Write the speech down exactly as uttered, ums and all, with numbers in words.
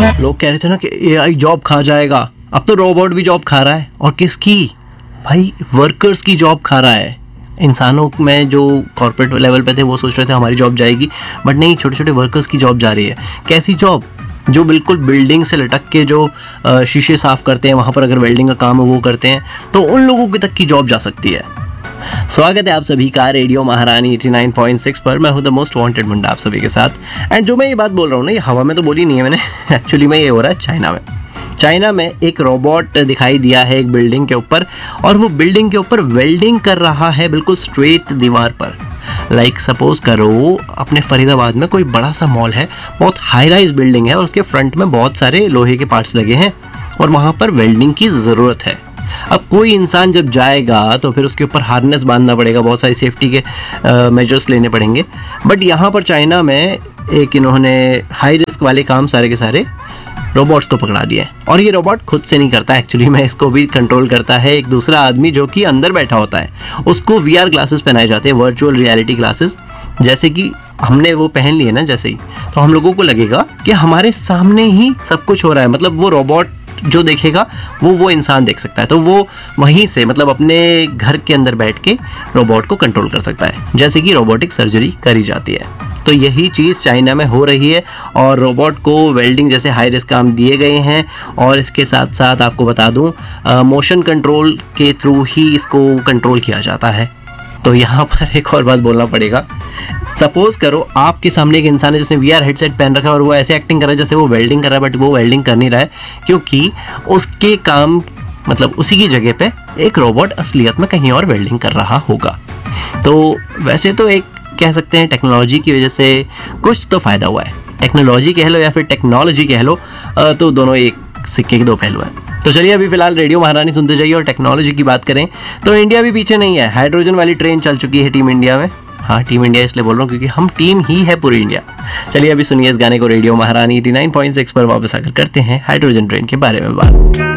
लोग कह रहे थे ना कि एआई जॉब खा जाएगा, अब तो रोबोट भी जॉब खा रहा है। और किसकी? भाई वर्कर्स की जॉब खा रहा है। इंसानों में जो कॉर्पोरेट लेवल पे थे वो सोच रहे थे हमारी जॉब जाएगी, बट नहीं, छोटे छोटे वर्कर्स की जॉब जा रही है। कैसी जॉब? जो बिल्कुल बिल्डिंग से लटक के जो शीशे साफ करते हैं, वहाँ पर अगर वेल्डिंग का काम है वो करते हैं, तो उन लोगों की तक की जॉब जा सकती है। स्वागत है आप सभी का रेडियो महारानी नवासी पॉइंट सिक्स पर। मैं हूं द मोस्ट वांटेड मुंडा आप सभी के साथ। एंड जो मैं ये बात बोल रहा हूँ ना, ये हवा में तो बोली नहीं है मैंने, एक्चुअली में ये हो रहा है चाइना में। चाइना में एक रोबोट दिखाई दिया है एक बिल्डिंग के ऊपर, और वो बिल्डिंग के ऊपर वेल्डिंग कर रहा है बिल्कुल स्ट्रेट दीवार पर। लाइक सपोज करो अपने फरीदाबाद में कोई बड़ा सा मॉल है, बहुत हाई राइज बिल्डिंग है और उसके फ्रंट में बहुत सारे लोहे के पार्ट्स लगे हैं और वहाँ पर वेल्डिंग की ज़रूरत है। अब कोई इंसान जब जाएगा तो फिर उसके ऊपर हार्नेस बांधना पड़ेगा, बहुत सारी सेफ्टी के मेजर्स लेने पड़ेंगे। बट यहाँ पर चाइना में एक इन्होंने हाई रिस्क वाले काम सारे के सारे रोबोट्स को पकड़ा दिया है। और ये रोबोट खुद से नहीं करता, एक्चुअली में इसको भी कंट्रोल करता है एक दूसरा आदमी जो कि अंदर बैठा होता है। उसको वीआर ग्लासेस पहनाए जाते हैं, वर्चुअल रियलिटी ग्लासेस। जैसे कि हमने वो पहन लिए ना जैसे ही, तो हम लोगों को लगेगा कि हमारे सामने ही सब कुछ हो रहा है। मतलब वो रोबोट जो देखेगा वो वो इंसान देख सकता है, तो वो वहीं से मतलब अपने घर के अंदर बैठ के रोबोट को कंट्रोल कर सकता है, जैसे कि रोबोटिक सर्जरी करी जाती है। तो यही चीज़ चाइना में हो रही है और रोबोट को वेल्डिंग जैसे हाई रिस्क काम दिए गए हैं। और इसके साथ साथ आपको बता दूं, मोशन कंट्रोल के थ्रू ही इसको कंट्रोल किया जाता है। तो यहाँ पर एक और बात बोलना पड़ेगा। सपोज करो आपके सामने एक इंसान है जिसने वीआर हेडसेट पहन रखा है और वो ऐसे एक्टिंग कर रहा है जैसे वो वेल्डिंग कर रहा है, बट वो वेल्डिंग कर नहीं रहा है, क्योंकि उसके काम मतलब उसी की जगह पे एक रोबोट असलियत में कहीं और वेल्डिंग कर रहा होगा। तो वैसे तो एक कह सकते हैं टेक्नोलॉजी की वजह से कुछ तो फ़ायदा हुआ है। टेक्नोलॉजी कह लो या फिर टेक्नोलॉजी कह लो, तो दोनों एक सिक्के के दो पहलू हैं। तो चलिए अभी फिलहाल रेडियो महारानी सुनते जाइए। और टेक्नोलॉजी की बात करें तो इंडिया भी पीछे नहीं है। हाइड्रोजन वाली ट्रेन चल चुकी है टीम इंडिया में। हाँ, टीम इंडिया इसलिए बोल रहा हूँ क्योंकि हम टीम ही है पूरी इंडिया। चलिए अभी सुनिए इस गाने को रेडियो महारानी नवासी पॉइंट सिक्स पर। वापस आकर करते हैं हाइड्रोजन ट्रेन के बारे में बात।